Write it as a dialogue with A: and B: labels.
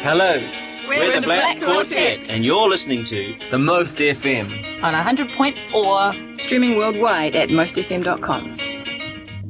A: Hello,
B: We're the Black Quartet,
A: and you're listening to The Most FM.
B: on 100.4,
C: Streaming worldwide at mostfm.com.